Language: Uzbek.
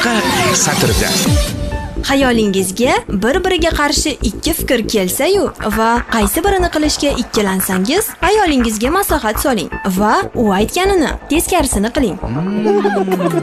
boshqa satrda. Xayolingizga bir-biriga qarshi ikki fikr kelsa-yu va qaysi birini qilishga ikkilansangiz, ayolingizga maslahat soling va u aytganini teskarisini qiling.